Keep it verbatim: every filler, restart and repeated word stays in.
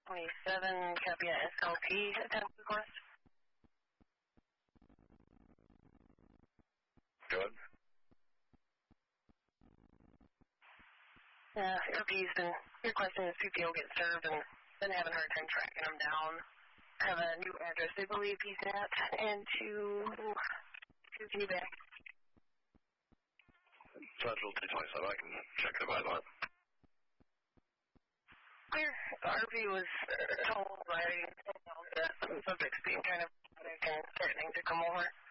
twenty-seven, copy at S L P, attempt request. Good. Yeah, S L P's been requesting his P P O get served and been having a hard time tracking him down. I have a new address, I believe he's at, and to, to can you back? Central two twenty-seven, I can check the by that. Clear. R V was uh, told by the subjects being kind of and threatening to come over.